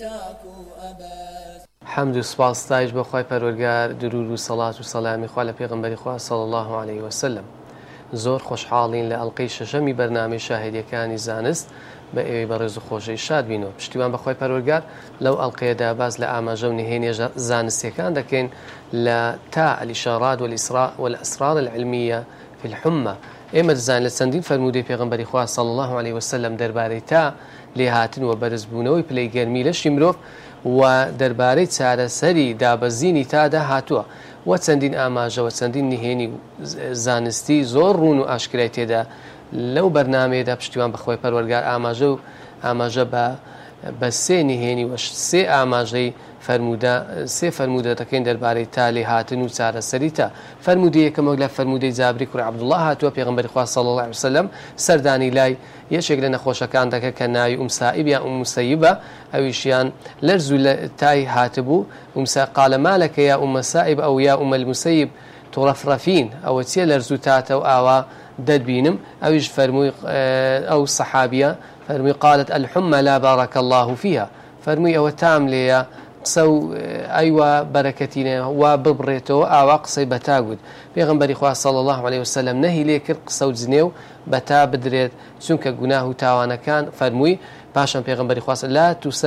حەمد و سوپاس ستایش بۆ خۆی پەروەردگار، درود و سەڵات و سەلامی خوا لە پێغەمبەری خوا صلی الله علیه وسلم. زۆر خۆشحاڵین لە ئەڵقەی شەشەمی بەرنامەی شاهێدیەکانی زانست بە ئێوەی بەڕێز و خۆشەی شاد بینەوە. پشتیوان بەخۆی پەروەردگار لەو ئەڵقەیەدا باز لە ئاماژە و نهێنیە زانستیەکان دەکەین لە تا الإشارات والأسرار العلمية في الحمى. ئێمە دەزانین لە چەندین فەرمودەی پێغەمبەری خوا صلی الله علیه وسلم دەربارەی تا لێهاتن و بەرزبوونەوەی پلەی گەرمی لەشی مرۆڤ و دەربارەی چارەسەری دابەزینی تادا هاتووە و چەندین ئاماژە و چەندین نهێنی زانستی زۆر ڕوون و ئاشکرای تێدا لەو بەرنامەیەدا پشتیوان بەخۆی پەروەردگار ئاماژە بە سێ نهێنی و سێ ئاماژەی سێ فەرمودە دەکەین دەربارەی تا لێهاتن و چارەسەری تا. فەرمودەی یەکەمە لە فەرمودەی جابری کوڕی عەبدوڵڵاه هاتووە پێغەمبەری خوا صلی الله علیه وسلم سەردانی لای یەکێک لە نەخۆشەکان دەکە کە ناوی ئومسائیب یا ئومسەیبە، ئەویشیان لەرز و تای هاتبوو. قال ما لك يا أم سائب أو يا أم المسيب ترفرفين، أو تيا لرزو تاتا وآوا ددبينم أويش فرمي أو الصحابية فرمي قالت الحمى لا بارك الله فيها، فرمي أو تام ليا قسو أيوة بركتنا وببريتو أو قصي بتاجد بيغنبري خواه صلى الله عليه وسلم نهي ليكر قسو زنيو بتا بدريت سنك جناه تاوانا كان فرمي باشا بيغنبري خواه لا